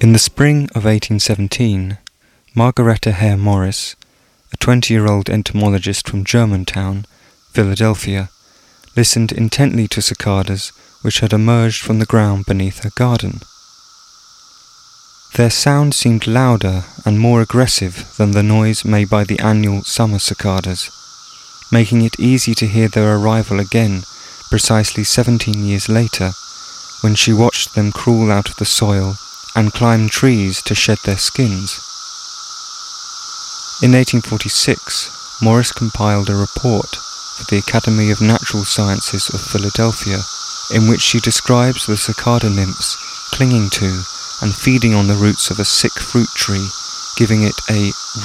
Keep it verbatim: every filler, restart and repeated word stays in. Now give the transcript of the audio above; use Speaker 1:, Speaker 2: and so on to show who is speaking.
Speaker 1: In the spring of eighteen seventeen, Margaretta Hare Morris, a twenty-year-old entomologist from Germantown, Philadelphia, listened intently to cicadas which had emerged from the ground beneath her garden. Their sound seemed louder and more aggressive than the noise made by the annual summer cicadas, making it easy to hear their arrival again precisely seventeen years later, when she watched them crawl out of the soil and climb trees to shed their skins. In eighteen forty-six, Morris compiled a report for the Academy of Natural Sciences of Philadelphia, in which she describes the cicada nymphs clinging to and feeding on the roots of a sick fruit tree, giving it a